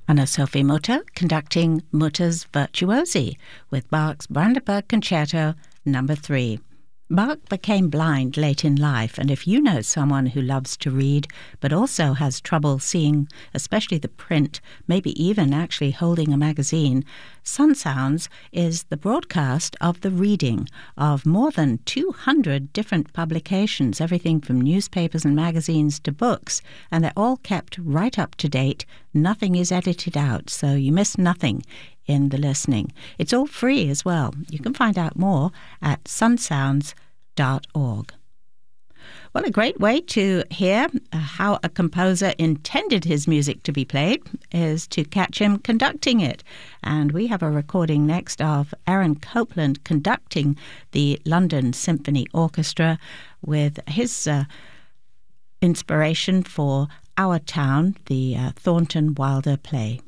Anna Sophie Mutter conducting Mutter's Virtuosi with Bach's Brandenburg Concerto No. 3. Bach became blind late in life, and if you know someone who loves to read but also has trouble seeing, especially the print, maybe even actually holding a magazine, Sun Sounds is the broadcast of the reading of more than 200 different publications, everything from newspapers and magazines to books, and they're all kept right up to date. Nothing is edited out, so you miss nothing in the listening. It's all free as well. You can find out more at sunsounds.org. Well, a great way to hear how a composer intended his music to be played is to catch him conducting it. And we have a recording next of Aaron Copland conducting the London Symphony Orchestra with his inspiration for Our Town, the Thornton Wilder play.